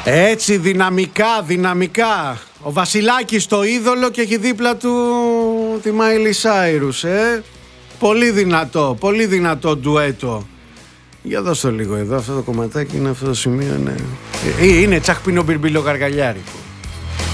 Έτσι δυναμικά. Ο Βασιλάκης το είδωλο και έχει δίπλα του τη Μάιλι Σάιρους. Πολύ δυνατό ντουέτο. Για δώσ' το λίγο εδώ, αυτό το κομματάκι είναι αυτό το σημείο, είναι τσαχπίνο μπιρμπίλο γαργαλιάρικο.